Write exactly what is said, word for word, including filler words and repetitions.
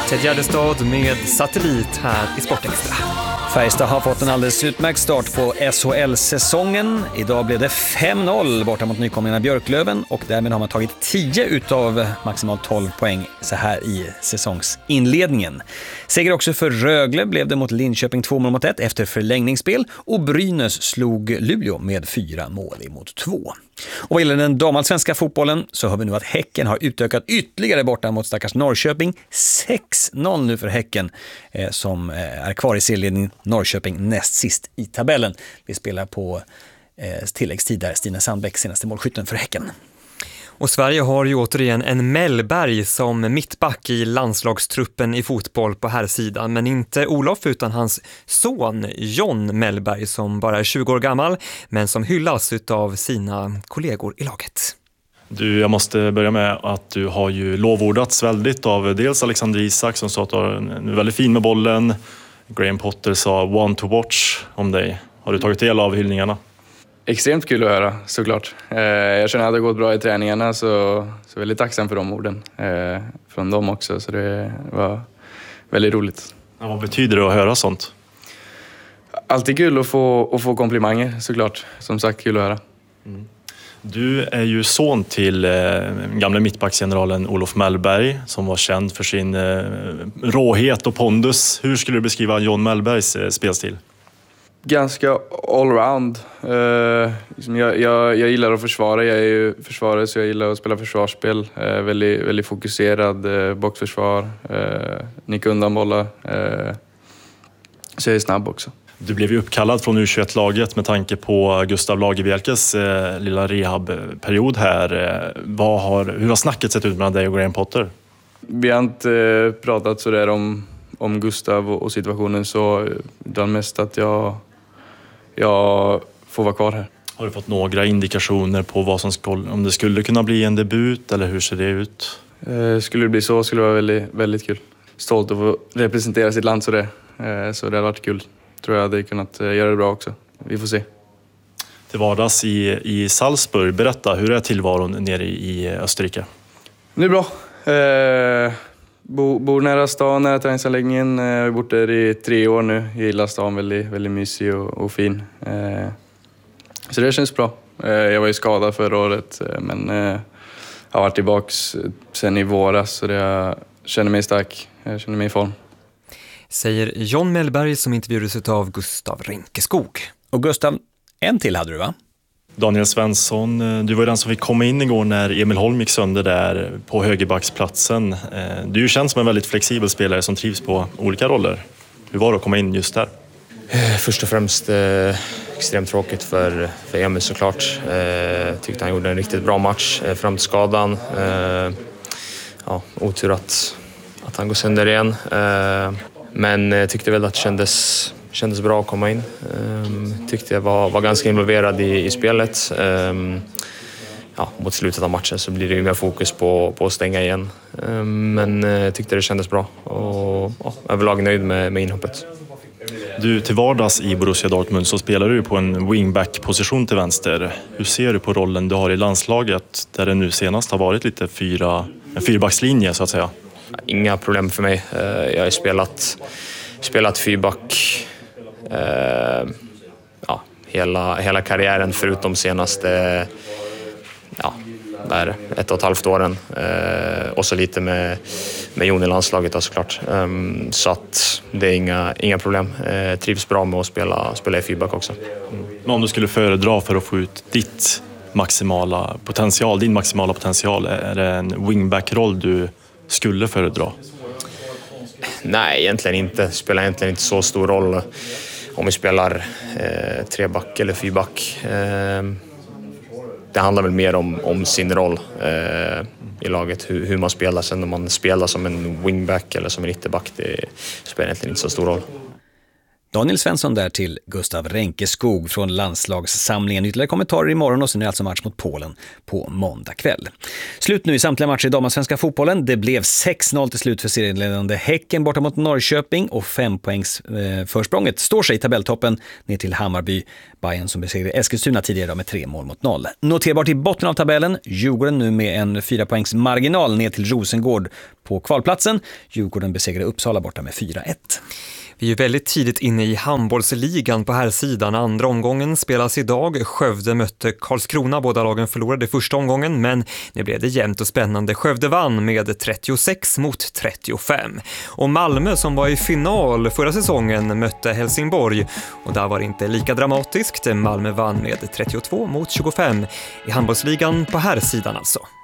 Ted Gärdestad med Satellit här i Sportextra. Färjestad har fått en alldeles utmärkt start på S H L-säsongen. Idag blev det fem noll borta mot nykomlingarna Björklöven och därmed har man tagit tio utav maximalt tolv poäng så här i säsongsinledningen. Seger också för Rögle blev det mot Linköping två mål mot ett efter förlängningsspel och Brynäs slog Luleå med fyra mål emot två. Och vad gäller den damallsvenska fotbollen så hör vi nu att Häcken har utökat ytterligare borta mot stackars Norrköping. sex noll nu för Häcken eh, som eh, är kvar i serieledningen. Norrköping näst sist i tabellen. Vi spelar på eh, tilläggstid där Stina Sandbäck senaste målskytten för Häcken. Och Sverige har ju återigen en Mellberg som mittback i landslagstruppen i fotboll på här sidan. Men inte Olof utan hans son John Mellberg som bara är tjugo år gammal men som hyllas av sina kollegor i laget. Du, jag måste börja med att du har ju lovordats väldigt av dels Alexander Isak som sa att du är väldigt fin med bollen. Graham Potter sa one to watch om dig. Har du tagit del av hyllningarna? Extremt kul att höra, såklart. Eh, jag känner att det har gått bra i träningarna så, så väldigt tacksam för de orden. Eh, från dem också, så det var väldigt roligt. Ja, vad betyder det att höra sånt? Alltid kul att få, att få komplimanger, såklart. Som sagt, kul att höra. Mm. Du är ju son till eh, gamla mittbacksgeneralen Olof Mellberg som var känd för sin eh, råhet och pondus. Hur skulle du beskriva John Mellbergs eh, spelstil? Ganska allround. Uh, liksom jag, jag, jag gillar att försvara. Jag är ju försvarare så jag gillar att spela försvarsspel. Uh, väldigt, väldigt fokuserad. Uh, boxförsvar. Uh, nicka undan bollar. Uh, så jag är snabb också. Du blev ju uppkallad från U tjugoett-laget med tanke på Gustav Lagerbielkes eh, lilla rehabperiod här. Eh, vad har, hur har snacket sett ut mellan dig och Graham Potter? Vi har inte uh, pratat så där om, om Gustav och, och situationen så utan mest att jag jag får vara kvar här. Har du fått några indikationer på vad som skulle, om det skulle kunna bli en debut eller hur ser det ut? Eh, skulle det bli så skulle det vara väldigt, väldigt kul. Stolt att få representera sitt land så det. Eh, så det hade varit kul. Tror jag hade kunnat eh, göra det bra också. Vi får se. Till vardags i, i Salzburg, berätta, hur är tillvaron nere i, i Österrike? Det är bra. Eh, bo, bor nära stan, nära träningsanläggningen. Eh, jag har bott där i tre år nu. Jag gillar stan, väldigt, väldigt mysig och, och fin. Eh, så det känns bra. Eh, jag var ju skadad förra året, eh, men eh, har varit tillbaka sen i våras. Så det, jag känner mig stark, jag känner mig i form. Säger John Mellberg som intervjuades av Gustav Rinkeskog. Och Gustav, en till hade du va? Daniel Svensson, du var den som fick komma in igår när Emil Holm gick sönder där på högerbacksplatsen. Du är ju känd som en väldigt flexibel spelare som trivs på olika roller. Hur var det att komma in just där? Först och främst eh, extremt tråkigt för, för Emil såklart. Eh, tyckte han gjorde en riktigt bra match eh, fram till skadan. Eh, ja, otur att, att han går sönder igen. Eh, men eh, tyckte väl att det kändes... kändes bra att komma in. Um, tyckte jag var, var ganska involverad i, i spelet. Um, ja, mot slutet av matchen så blir det ju mer fokus på, på att stänga igen. Um, men uh, tyckte det kändes bra och ja, överlag nöjd med, med inhoppet. Du, till vardags i Borussia Dortmund så spelar du på en wingback-position till vänster. Hur ser du på rollen du har i landslaget där det nu senast har varit lite fyra, en fyrbackslinje så att säga? Inga problem för mig. Uh, jag har spelat, spelat fyrback Uh, ja, hela, hela karriären förutom senaste ja, där, ett och ett halvt åren uh, och så lite med, med Jon i landslaget då, såklart. Um, så att det är inga, inga problem. Uh, trivs bra med att spela, spela i fyrback också. Mm. Men om du skulle föredra för att få ut ditt maximala potential, din maximala potential, är det en wingback-roll du skulle föredra? Nej, egentligen inte. Det spelar egentligen inte så stor roll om vi spelar eh, treback eller fyrback. Eh, det handlar väl mer om, om sin roll eh, i laget, hur, hur man spelar. Sen om man spelar som en wingback eller som en ytterback, det spelar egentligen inte så stor roll. Daniel Svensson där till Gustav Ränkeskog från landslagssamlingen. Ytterligare kommentarer imorgon och sen är det alltså match mot Polen på måndag kväll. Slut nu i samtliga matcher i damallsvenska fotbollen. Det blev sex noll till slut för serienledande Häcken borta mot Norrköping och fem poängs eh, försprånget står sig i tabelltoppen ner till Hammarby. Bayern som besegrade Eskilstuna tidigare med tre mål mot noll. Noterbart i botten av tabellen, Djurgården nu med en fyra poängs marginal ner till Rosengård på kvalplatsen. Djurgården besegrade Uppsala borta med fyra ett. Vi är väldigt tidigt inne i handbollsligan på här sidan. Andra omgången spelas idag. Skövde mötte Karlskrona. Båda lagen förlorade första omgången, men nu blev det jämnt och spännande. Skövde vann med trettiosex mot trettiofem. Och Malmö som var i final förra säsongen mötte Helsingborg. Och där var det inte lika dramatiskt. Malmö vann med trettiotvå mot tjugofem i handbollsligan på här sidan alltså.